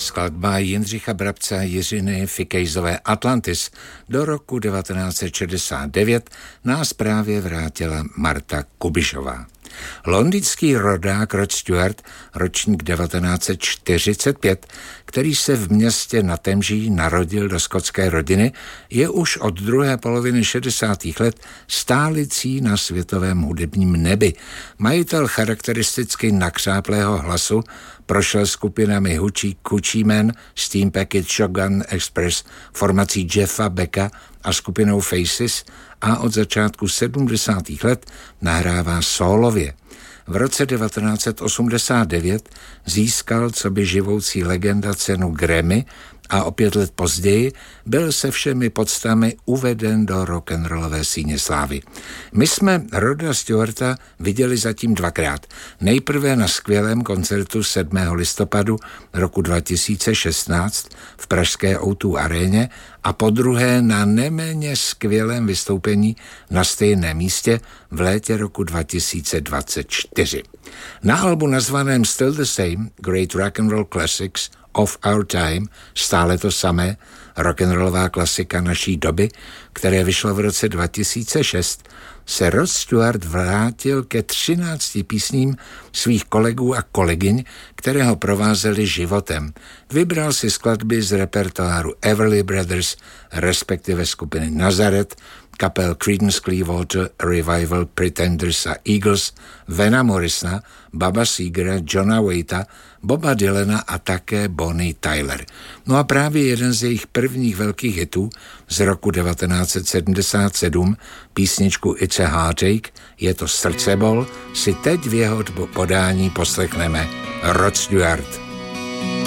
Skladba Jindřicha Brabce a Jiřiny Fikejzové Atlantis do roku 1969 nás právě vrátila Marta Kubišová. Londýnský rodák Rod Stewart, ročník 1945, který se v městě na Temži narodil do skotské rodiny, je už od druhé poloviny 60. let stálicí na světovém hudebním nebi. Majitel charakteristicky nakřáplého hlasu prošel skupinami Hoochie Coochie Men, Steam Packet Shotgun Express, formací Jeffa Becka a skupinou Faces a od začátku 70. let nahrává sólově. V roce 1989 získal coby živoucí legenda cenu Grammy a o 5 let později byl se všemi poctami uveden do rock'n'rollové síně slávy. My jsme Roda Stewarta viděli zatím dvakrát. Nejprve na skvělém koncertu 7. listopadu roku 2016 v pražské O2 aréně a podruhé na neméně skvělém vystoupení na stejném místě v létě roku 2024. Na albu nazvaném Still the Same, Great Rock'n'Roll Classics of Our Time, stále to samé, rock'n'rollová klasika naší doby, které vyšlo v roce 2006, se Rod Stewart vrátil ke 13 písním svých kolegů a kolegyň, které ho provázely životem. Vybral si skladby z repertoáru Everly Brothers, respektive skupiny Nazareth, kapel Creedence Clearwater Revival, Pretenders a Eagles, Vana Morrisona, Bubba Seegera, Johna Waita, Boba Dylana a také Bonnie Tyler. No a právě jeden z jejich prvních velkých hitů z roku 1977, písničku It's a Heartache, je to srdcebol, si teď v jeho podání poslechneme Rod Stewart.